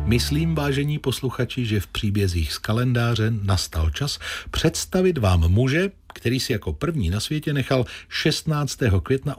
Myslím, vážení posluchači, že v příbězích z kalendáře nastal čas představit vám muže, který si jako první na světě nechal 16. května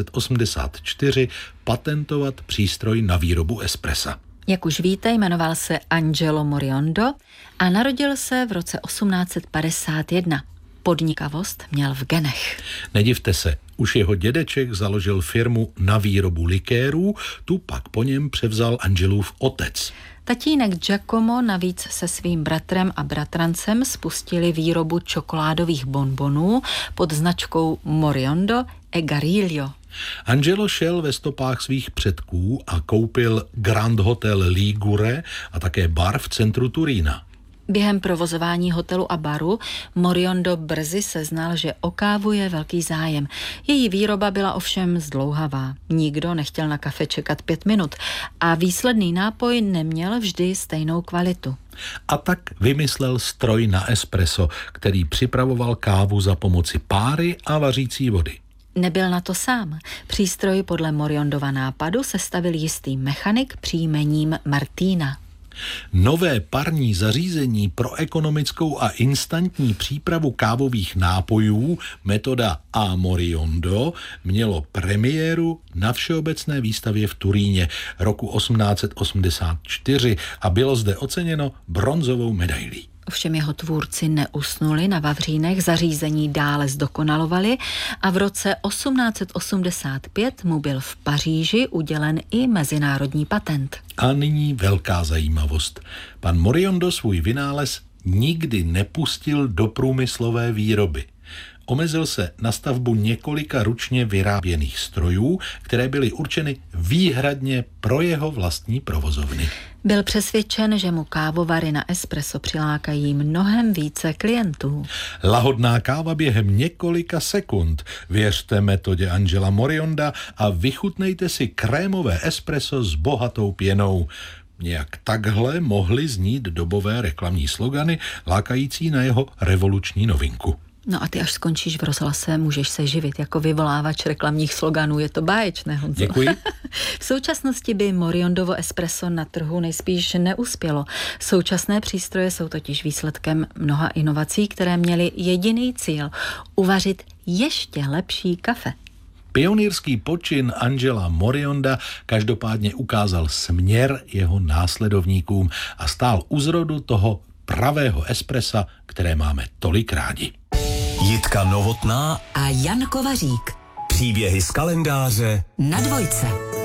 1884 patentovat přístroj na výrobu espressa. Jak už víte, jmenoval se Angelo Moriondo a narodil se v roce 1851. Podnikavost měl v genech. Nedivte se, už jeho dědeček založil firmu na výrobu likérů, tu pak po něm převzal Angelův otec. Tatínek Giacomo navíc se svým bratrem a bratrancem spustili výrobu čokoládových bonbonů pod značkou Moriondo e Gariglio. Angelo šel ve stopách svých předků a koupil Grand Hotel Ligure a také bar v centru Turína. Během provozování hotelu a baru Moriondo brzy seznal, že o kávu je velký zájem. Její výroba byla ovšem zdlouhavá. Nikdo nechtěl na kafe čekat 5 minut a výsledný nápoj neměl vždy stejnou kvalitu. A tak vymyslel stroj na espresso, který připravoval kávu za pomoci páry a vařící vody. Nebyl na to sám. Přístroj podle Moriondova nápadu sestavil jistý mechanik příjmením Martina. Nové parní zařízení pro ekonomickou a instantní přípravu kávových nápojů, metoda A. Moriondo, mělo premiéru na Všeobecné výstavě v Turíně roku 1884 a bylo zde oceněno bronzovou medailí. Ovšem jeho tvůrci neusnuli na vavřínech, zařízení dále zdokonalovali a v roce 1885 mu byl v Paříži udělen i mezinárodní patent. A nyní velká zajímavost. Pan Moriondo svůj vynález nikdy nepustil do průmyslové výroby. Omezil se na stavbu několika ručně vyráběných strojů, které byly určeny výhradně pro jeho vlastní provozovny. Byl přesvědčen, že mu kávovary na espresso přilákají mnohem více klientů. Lahodná káva během několika sekund. Věřte metodě Angela Morionda a vychutnejte si krémové espresso s bohatou pěnou. Nějak takhle mohly znít dobové reklamní slogany, lákající na jeho revoluční novinku. No a ty až skončíš v rozhlase, můžeš se živit jako vyvolávač reklamních sloganů. Je to báječné, Honzo. Děkuji. V současnosti by Moriondovo espresso na trhu nejspíš neuspělo. Současné přístroje jsou totiž výsledkem mnoha inovací, které měly jediný cíl – uvařit ještě lepší kafe. Pionýrský počin Angela Morionda každopádně ukázal směr jeho následovníkům a stál u zrodu toho pravého espressa, které máme tolik rádi. Jitka Novotná a Jan Kovařík. Příběhy z kalendáře na Dvojce.